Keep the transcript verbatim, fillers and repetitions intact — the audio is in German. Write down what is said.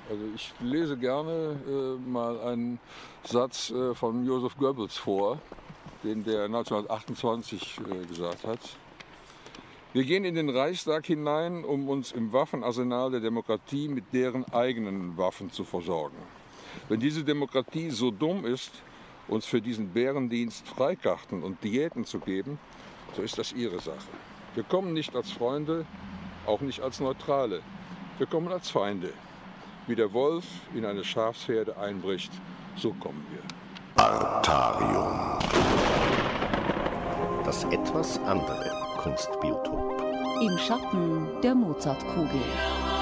Also ich lese gerne äh, mal einen Satz äh, von Joseph Goebbels vor, den der neunzehnhundertachtundzwanzig äh, gesagt hat. Wir gehen in den Reichstag hinein, um uns im Waffenarsenal der Demokratie mit deren eigenen Waffen zu versorgen. Wenn diese Demokratie so dumm ist, uns für diesen Bärendienst Freikarten und Diäten zu geben, so ist das ihre Sache. Wir kommen nicht als Freunde, auch nicht als Neutrale. Wir kommen als Feinde. Wie der Wolf in eine Schafsherde einbricht, so kommen wir. Bartarium. Das etwas andere Kunstbiotop. Im Schatten der Mozartkugel.